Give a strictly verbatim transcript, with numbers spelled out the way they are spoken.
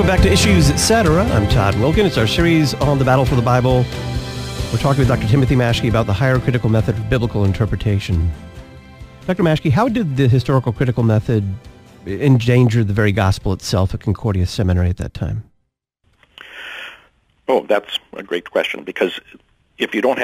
Welcome back to Issues Etc. I'm Todd Wilkin. It's our series on the battle for the Bible. We're talking with Doctor Timothy Maschke about the higher critical method of biblical interpretation. Doctor Maschke, how did the historical critical method endanger the very gospel itself at Concordia Seminary at that time? Oh, that's a great question, because if you don't have